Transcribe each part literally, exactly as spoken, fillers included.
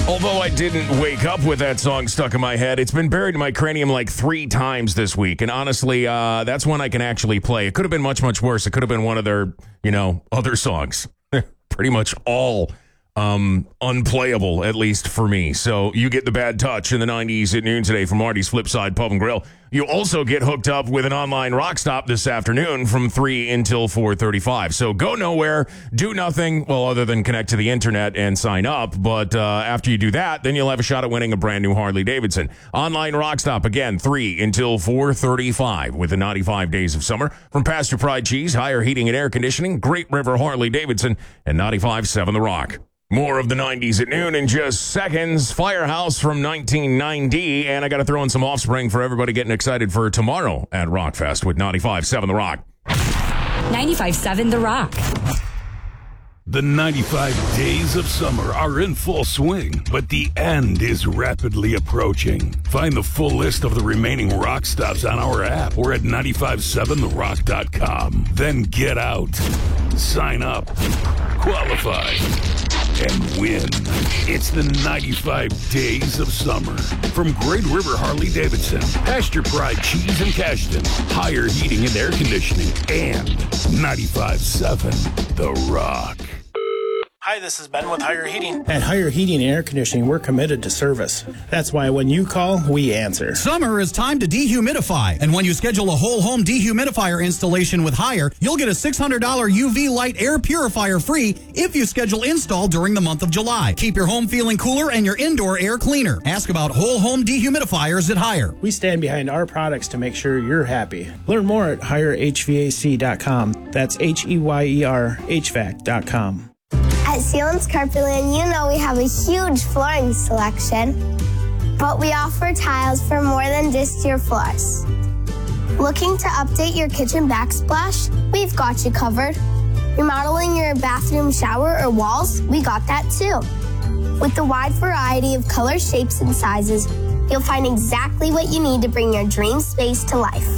Although I didn't wake up with that song stuck in my head, it's been buried in my cranium like three times this week. And honestly, uh, that's one I can actually play. It could have been much, much worse. It could have been one of their, you know, other songs. Pretty much all um, unplayable, at least for me. So you get the Bad Touch in the nineties at noon today from Marty's Flipside Pub and Grill. You also get hooked up with an online rock stop this afternoon from three until four thirty-five. So go nowhere, do nothing, well, other than connect to the internet and sign up. But uh, after you do that, then you'll have a shot at winning a brand new Harley Davidson. Online rock stop, again, three until four thirty-five with the ninety-five Days of Summer. From Pasture Pride Cheese, Higher Heating and Air Conditioning, Great River Harley Davidson, and ninety-five point seven The Rock. More of the nineties at noon in just seconds. Firehouse from nineteen ninety. And I got to throw in some Offspring for everybody getting excited for tomorrow at Rockfest with ninety-five point seven The Rock. ninety-five point seven The Rock. The ninety-five days of summer are in full swing, but the end is rapidly approaching. Find the full list of the remaining rock stops on our app or at nine five seven the rock dot com. Then get out, sign up, qualify, and win. It's the ninety-five days of summer. From Great River Harley Davidson, Pasture Pride Cheese and Cashton, Higher Heating and Air Conditioning, and ninety-five point seven The Rock. Hi, this is Ben with Higher Heating. At Higher Heating and Air Conditioning, we're committed to service. That's why when you call, we answer. Summer is time to dehumidify. And when you schedule a whole home dehumidifier installation with Higher, you'll get a six hundred dollars U V light air purifier free if you schedule install during the month of July. Keep your home feeling cooler and your indoor air cleaner. Ask about whole home dehumidifiers at Higher. We stand behind our products to make sure you're happy. Learn more at higher h v a c dot com. That's H E Y E R H V A C dot com. At Sealands Carpetland, you know we have a huge flooring selection, but we offer tiles for more than just your floors. Looking to update your kitchen backsplash? We've got you covered. Remodeling your bathroom shower or walls? We got that too. With the wide variety of colors, shapes, and sizes, you'll find exactly what you need to bring your dream space to life.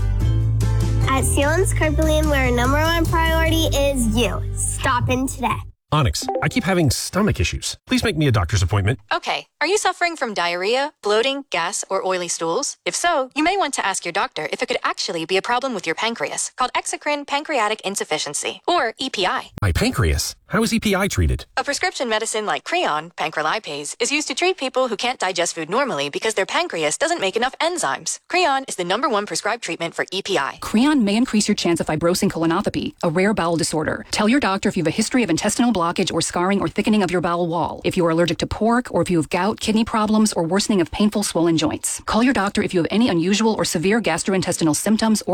At Sealands Carpetland, where our number one priority is you. Stop in today. Onyx, I keep having stomach issues. Please make me a doctor's appointment. Okay, are you suffering from diarrhea, bloating, gas, or oily stools? If so, you may want to ask your doctor if it could actually be a problem with your pancreas, called exocrine pancreatic insufficiency, or E P I. My pancreas? How is E P I treated? A prescription medicine like Creon, pancrelipase, is used to treat people who can't digest food normally because their pancreas doesn't make enough enzymes. Creon is the number one prescribed treatment for E P I. Creon may increase your chance of fibrosing colonopathy, a rare bowel disorder. Tell your doctor if you have a history of intestinal blockage or scarring or thickening of your bowel wall, if you are allergic to pork, or if you have gout, kidney problems, or worsening of painful swollen joints. Call your doctor if you have any unusual or severe gastrointestinal symptoms or